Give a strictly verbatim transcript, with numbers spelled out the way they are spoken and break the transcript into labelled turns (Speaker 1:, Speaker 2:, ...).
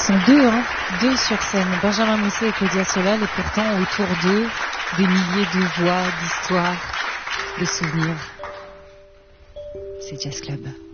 Speaker 1: sont deux, hein, deux sur scène, Benjamin Mousset et Claudia Solal, et pourtant autour d'eux, des milliers de voix, d'histoires, de souvenirs. C'est Jazz Club.